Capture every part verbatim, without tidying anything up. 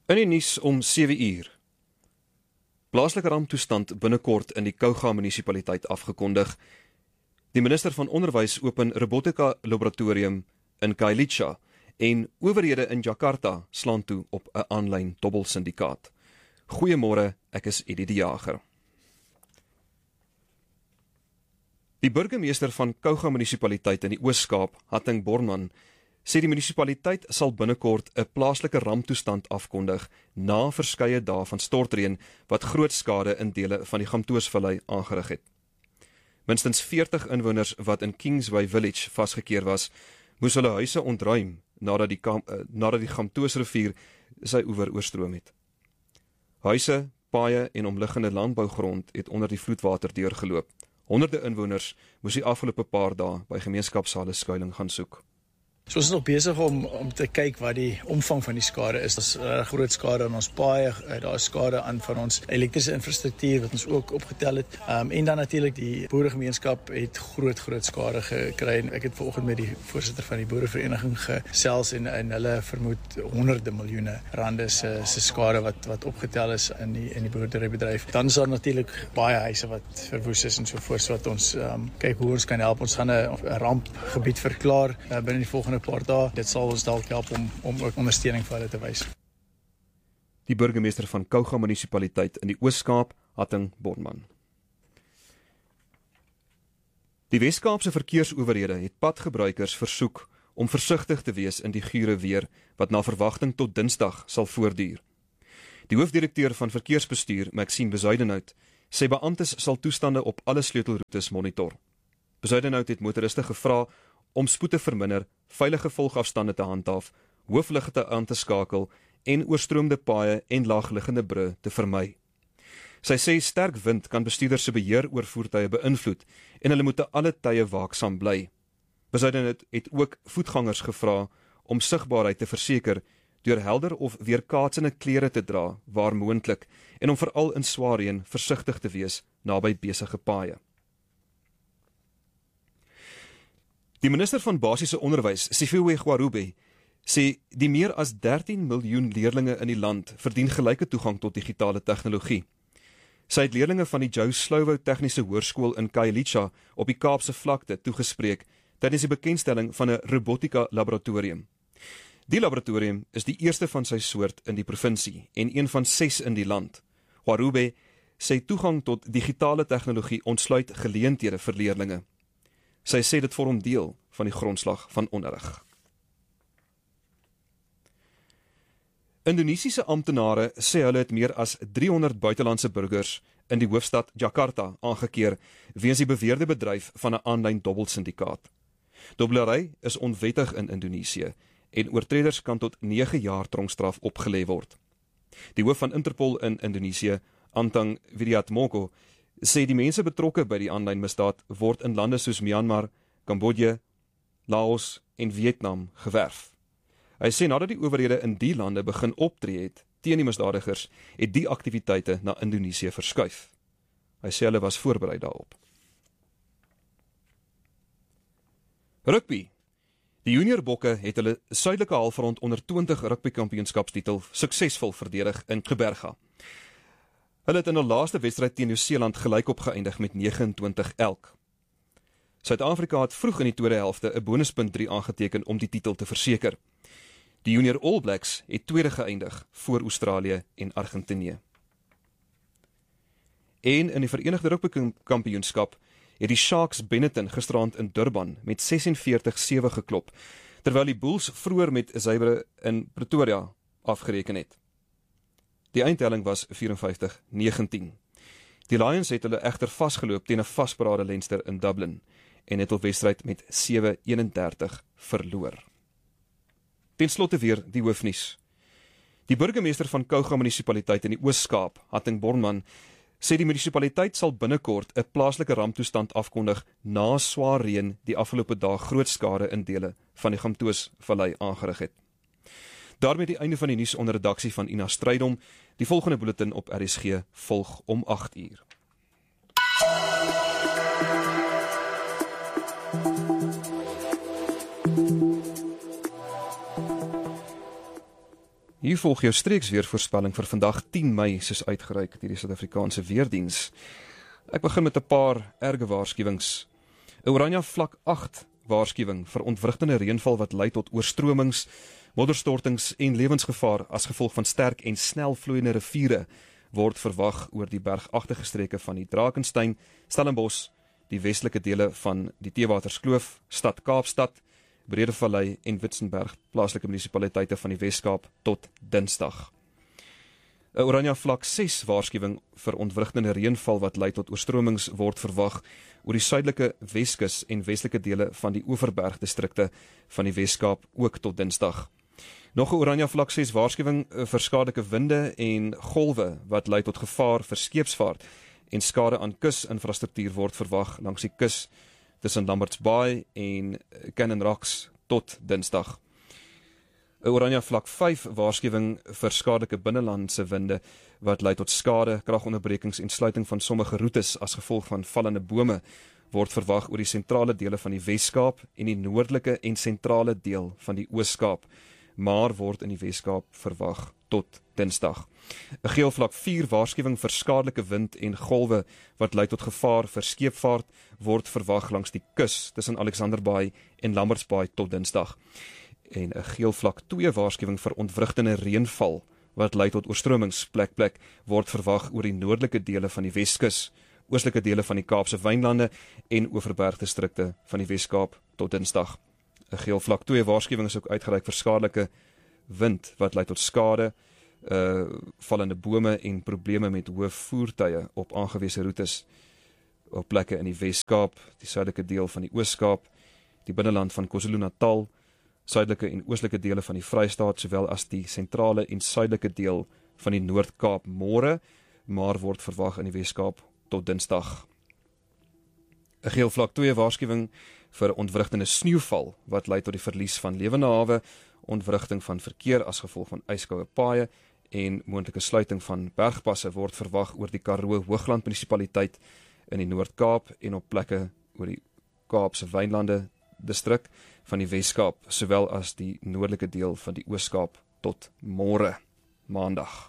In die nuus om sewe uur. Plaaslike ramptoestand binnekort in die Kouga munisipaliteit afgekondig. Die minister van Onderwys open robotika laboratorium in Khayelitsha en owerhede in Jakarta slaan toe op 'n aanlyn dobbelsyndikaat. Goeiemôre, ek is Eddie die Jager. Die burgemeester van Kouga munisipaliteit in die Oos-Kaap, Hatting Borman, sê die munisipaliteit sal binnekort 'n plaaslike ramptoestand afkondig na verskeie dae van stortreën wat groot skade in dele van die Gamtoosvallei aangerig het. Minstens veertig inwoners wat in Kingsway Village vasgekeer was, moes hulle huise ontruim nadat die, nadat die Gamtoosrivier sy oewer oorstroom het. Huise, paaie en omliggende landbougrond het onder die vloedwater deurgeloop. Honderde inwoners moes die afgelope paar dae by gemeenskapsale skuiling gaan soek. So ons is nog besig om, om te kyk wat die omvang van die skade is. Daar is uh, groot skade aan ons paaie, uh, daar is skade aan van ons elektriese infrastruktuur wat ons ook opgetel het. Um, en dan natuurlik die boeregemeenskap het groot, groot skade gekry. En ek het vanoggend met die voorsitter van die boerevereniging gesels en, en hulle vermoed honderde miljoene rande se, se skade wat, wat opgetel is in die, in die boerderybedryf. Dan is daar natuurlik baie huise wat verwoes is en so voort, so wat ons um, kyk hoe ons kan help. Ons gaan 'n rampgebied verklaar uh, binne die volgende paar dae. Dit sal ons dalk help om, om ook ondersteuning vir hulle te wys. Die burgemeester van Kouga munisipaliteit in die Oos-Kaap, Hatting Borman. Die Wes-Kaapse verkeersowerhede het padgebruikers versoek om versigtig te wees in die gure weer wat na verwagting tot Dinsdag sal voortduur. Die hoofdirekteur van verkeersbestuur, Maxime Bezuidenhout, sê beamptes sal toestande op alle sleutelroetes monitor. Bezuidenhout het motoriste gevra om spoed te verminder, veilige volgafstande te handhaaf, hoofligte aan te skakel en oorstroomde paaie en laagliggende brûe te vermy. Sy sê sterk wind kan bestuurders se beheer oor voertuie beïnvloed en hulle moet te alle tye waaksaam bly. Bezuidenhout het ook voetgangers gevra om sigbaarheid te verseker deur helder of weerkaatsende klere te dra waar moontlik en om veral in swaar reën versigtig te wees naby besige paaie. Die minister van Basiese Onderwys, Siphiwe Gwarube, sê die meer as dertien miljoen leerlinge in die land verdien gelyke toegang tot digitale tegnologie. Sy het leerlinge van die Joe Slovo Tegniese Hoërskool in Khayelitsha op die Kaapse vlakte toegespreek tydens die bekendstelling van 'n robotika laboratorium. Die laboratorium is die eerste van sy soort in die provinsie en een van ses in die land. Gwarube sê toegang tot digitale tegnologie ontsluit geleenthede vir leerlinge. Sy sê dit vorm deel van die grondslag van onderrig. Indonesiese amptenare sê hulle het meer as driehonderd buitelandse burgers in die hoofstad Jakarta aangekeer weens die beweerde bedryf van 'n aanlyn dobbelsyndikaat. Dobbelery is onwettig in Indonesië en oortreders kan tot nege jaar tronkstraf opgelê word. Die hoof van Interpol in Indonesië, Antang Widiatmoko, sê die mense betrokke by die aanlyn misdaad word in lande soos Myanmar, Kambodja, Laos en Vietnam gewerf. Hy sê nadat die owerhede in die lande begin optree het teen die misdadigers, het die aktiwiteite na Indonesië verskuif. Hy sê hulle was voorberei daarop. Rugby. Die junior bokke het hulle suidelike halfrond onder twintig rugbykampioenskapstitel suksesvol verdedig in Gqeberha. Hulle het in hul laaste wedstryd teen Nieu-Seeland gelyk opgeëindig met nege en twintig elk. Suid-Afrika het vroeg in die tweede helfte 'n bonuspunt drie aangeteken om die titel te verseker. Die junior All Blacks het tweede geëindig voor Australië en Argentinië. En in die Verenigde Rugbykampioenskap het die Sharks Benetton gisterand in Durban met ses en veertig sewe geklop, terwyl die Bulls vroeër met Zybre in Pretoria afgereken het. Die eindtelling was vyf en vyftig negentien. Die Lions het hulle egter vasgeloop teen 'n vasberade Leinster in Dublin en het hul wedstryd met sewe eenendertig verloor. Ten slotte weer die hoofnuus. Die burgemeester van Kouga munisipaliteit in die Oos-Kaap, Hatting Borman, sê die munisipaliteit sal binnekort 'n plaaslike ramptoestand afkondig na swaar reën die afgelope dae groot skade in dele van die Gamtoosvallei aangerig het. Daarmee die einde van die nuus onder redaksie van Ina Strydom. Die volgende bulletin op R S G volg om agt uur. Hier volg jou streeksweervoorspelling vir vandag tien Mei soos uitgereik deur die Suid-Afrikaanse Weerdiens. Ek begin met 'n paar erge waarskuwings. 'n Oranje vlak agt waarskuwing vir ontwrigtende reënval wat lei tot oorstromings, modderstortings en lewensgevaar as gevolg van sterk en snel vloeiende riviere word verwag oor die bergagtige streke van die Drakensberg, Stellenbosch, die westelike dele van die Theewaterskloof, Stad Kaapstad, Bredevallei en Witzenberg plaaslike munisipaliteite van die Weskaap tot Dinsdag. 'n Oranje vlak ses waarskuwing vir ontwrigtende reënval wat lei tot oorstromings word verwag oor die suidelike Weskus en westelike dele van die Oeverberg-distrikte van die Weskaap ook tot Dinsdag. Nog 'n oranje vlak ses waarskuwing vir skadelike winde en golwe wat lei tot gevaar vir skeepsvaart en skade aan kusinfrastruktuur word verwag langs die kus tussen Lamberts Bay en Cannon Rocks tot Dinsdag. 'n Oranje vlak vyf waarskuwing vir skadelike binnelandse winde wat lei tot skade, kragonderbrekings en sluiting van sommige roetes as gevolg van vallende bome word verwag oor die sentrale dele van die Weskaap en die noordelike en sentrale deel van die Ooskaap, maar word in die Weskaap verwag tot Dinsdag. 'n Geel vlak vier waarskuwing vir skadelike wind en golwe wat lei tot gevaar vir skeepvaart word verwag langs die kus tussen Alexander Bay en Lamberts Bay tot Dinsdag. En 'n geel vlak twee waarskuwing vir ontwrigtende reënval wat lei tot oorstromings plek plek word verwag oor die noordelike dele van die Weskus, oostelike dele van die Kaapse Wynlande en Oeverberg-distrikte van die Weskaap tot Dinsdag. 'n Geel vlak twee waarskuwing is ook uitgereik vir skadelike wind wat lei tot skade, uh, vallende bome en probleme met hoë voertuie op aangewese roetes op plekke in die Weskaap, die suidelike deel van die Ooskaap, die binneland van KwaZulu-Natal, suidelike en oostelike dele van die Vrystaat, sowel as die sentrale en suidelike deel van die Noord-Kaap môre, maar word verwag in die Weskaap tot Dinsdag. 'n Geel vlak twee waarskuwing vir ontwrigtende sneeuval wat lei tot die verlies van lewende hawe, ontwrigting van verkeer as gevolg van yskoue paaie en moontlike sluiting van bergpasse word verwag oor die Karoo Hoogland munisipaliteit in die Noord-Kaap en op plekke oor die Kaapse Wynlande distrik van die Weskaap, sowel as die noordelike deel van die Ooskaap tot môre, Maandag.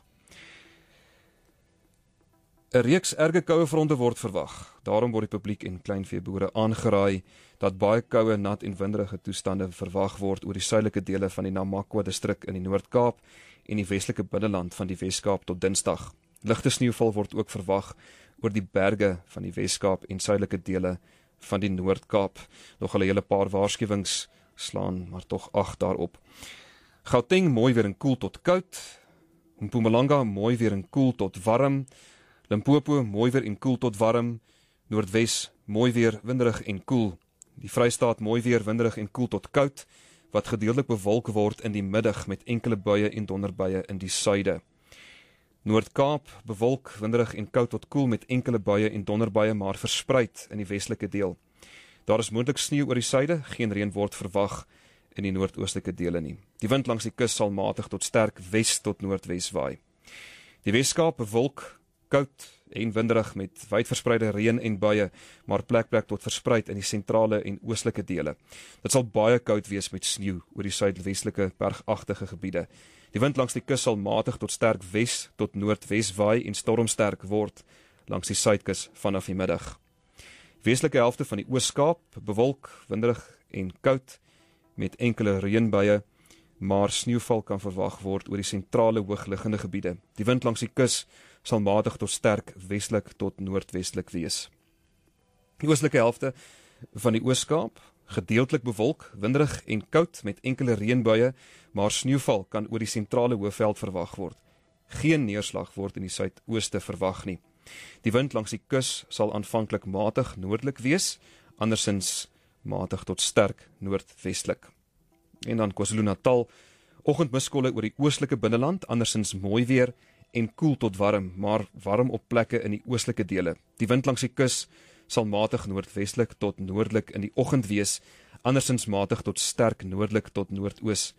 'n Reeks erge koue fronte word verwag. Daarom word die publiek en kleinveeboere aangeraai dat baie koue, nat en winderige toestande verwag word oor die suidelike dele van die Namakwa-distrik in die Noord-Kaap en die westelike binneland van die Weskaap tot Dinsdag. Ligte sneeuval word ook verwag oor die berge van die Weskaap en suidelike dele van die Noord-Kaap. Nog 'n hele paar waarskuwings slaan, maar tog ag daarop. Gauteng mooi weer en koel tot koud. Mpumalanga mooi weer en koel tot warm. Limpopo mooi weer en koel tot warm. Noordwes mooi weer, winderig en koel. Die Vrystaat mooi weer, winderig en koel tot koud, wat gedeeltelik bewolk word in die middag met enkele buie en donderbuie in die suide. Noord-Kaap bewolk, winderig en koud tot koel met enkele buie en donderbuie, maar verspreid in die westelike deel. Daar is moontlik sneeu oor die suide, geen reën word verwag in die noordoostelike dele nie. Die wind langs die kus sal matig tot sterk wes tot noordwes waai. Die Weskaap bewolk, koud en winderig met wydverspreide reën en buie, maar plek plek tot verspreid in die sentrale en oostelike dele. Dit sal baie koud wees met sneeu oor die suidwestelike bergagtige gebiede. Die wind langs die kus sal matig tot sterk wes tot noordwes waai en stormsterk word langs die suidkus vanaf die middag. Westelike helfte van die Ooskaap bewolk, winderig en koud met enkele reënbuie, maar sneeuval kan verwag word oor die sentrale hoogliggende gebiede. Die wind langs die kus sal matig tot sterk westelik tot noordwestelik wees. Die oostelike helfte van die Ooskaap gedeeltelik bewolk, winderig en koud met enkele reënbuie, maar sneeuval kan oor die sentrale hoëveld verwag word. Geen neerslag word in die suidooste verwag nie. Die wind langs die kus sal aanvanklik matig noordelik wees, andersins matig tot sterk noordwestelik. En dan KwaZulu-Natal, oggendmiskolle oor die oostelike binneland, andersins mooi weer en koel tot warm, maar warm op plekke in die oostelike dele. Die wind langs die kus sal matig noordwestelik tot noordelik in die oggend wees, andersins matig tot sterk noordelik tot noordoos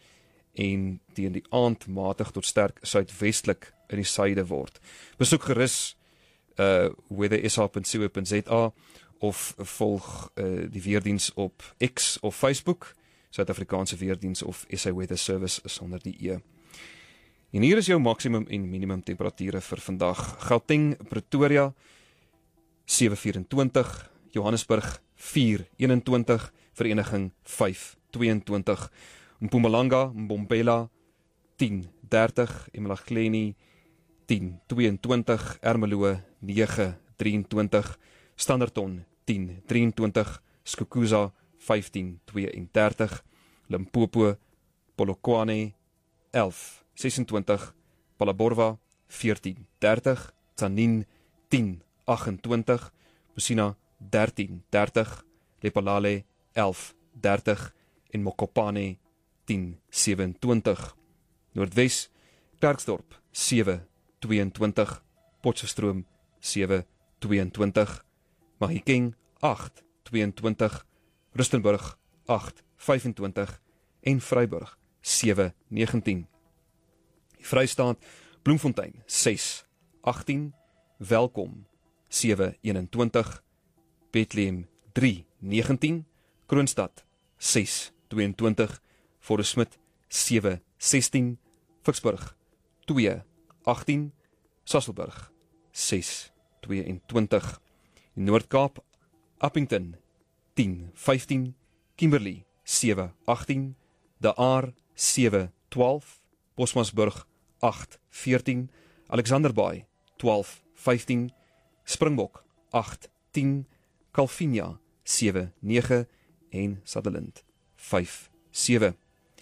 en teen die aand matig tot sterk suidwestelik in die suide word. Besoek gerus uh, weather s a punt co punt z a of volg uh, die weerdiens op X of Facebook, Suid-Afrikaanse Weerdiens of S A Weather Service is onder die E. En hier is jou maksimum en minimum temperature vir vandag. Gauteng, Pretoria, sewe vyf vyf, Johannesburg, vier een een, Vereniging, vyf twee een, Mpumalanga, Mbombela, tien dertig, Emalahleni, tien twee een, Ermelo, nege drie een, Standerton, tien drie een, Skukuza, vyftien twee een dertig, Limpopo, Polokwane, elf ses en twintig, Phalaborwa, veertien dertig, Tzaneen, tien agt en twintig, Musina, dertien dertig, Lephalale, elf dertig en Mokopane, tien sewe en twintig. Noordwes, Klerksdorp, sewe twee en twintig, Potchefstroom, sewe twee en twintig, Mahikeng, agt twee en twintig, Rustenburg, agt vyf en twintig en Vryburg, sewe negentien. Die Vrystaat, Bloemfontein, ses agtien, Welkom, sewe een en twintig, Bethlehem, drie negentien, Kroonstad, ses twee en twintig, Forresmit, sewe sestien, Vicksburg, twee agtien, Sasolburg, ses twee en twintig, Noord-Kaap, Appington, tien vyftien, Kimberley, sewe agtien, De Aar, sewe twaalf, Bosmasburg, agt veertien, Alexanderbaai, twaalf vyftien, Springbok, agt tien, Calvinia, sewe nege en Sutherland, vyf sewe.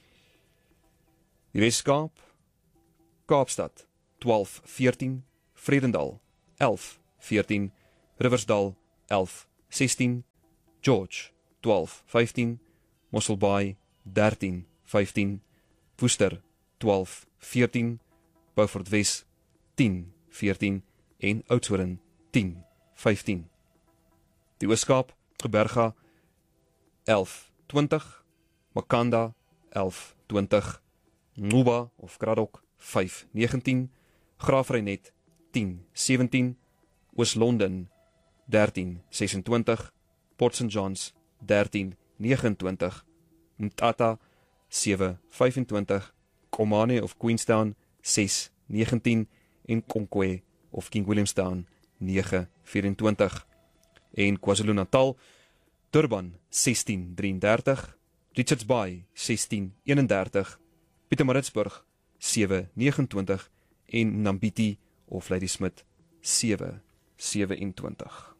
Die Weskaap, Kaapstad, twaalf veertien, Vredendal, elf veertien, Riversdal, elf sestien, George, twaalf vyftien, Mosselbaai, dertien vyftien, Woester, twaalf veertien, Beaufort Wes, tien veertien en Oudtshoorn, tien vyftien. Die Ooskaap, Gqeberga, elf twintig, Makanda, elf twintig, Nguba of Kraddock, vyf negentien, Graafrenet, tien sewentien, Oos-London, dertien sesentwintig, Port Saint Johns, dertien negenentwintig, Mthatha, sewe vyfentwintig, Komane of Queenstown, ses negentien en Konkwe of King Williamstown, nege vyerentwintig. En KwaZulu-Natal, Durban, sestien drieëndertig, Richards Bay, sestien eenendertig, Pietermaritzburg, sewe negenentwintig en Nambiti of Ladysmith, sewe sewentwintig.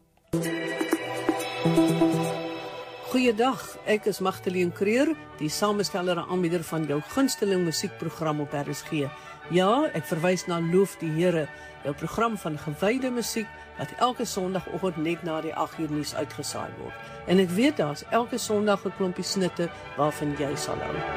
Goeiedag, ek is Magdalene Creer, die samesteller en aanbieder van jou gunsteling musiekprogram op R S G. Ja, ek verwys na Loof die Here, jou program van gewyde musiek wat elke Sondagoggend net na die agt uur nuus uitgesaai word. En ek weet daar's elke Sondag 'n klompie snitte waarvan jy sal hou.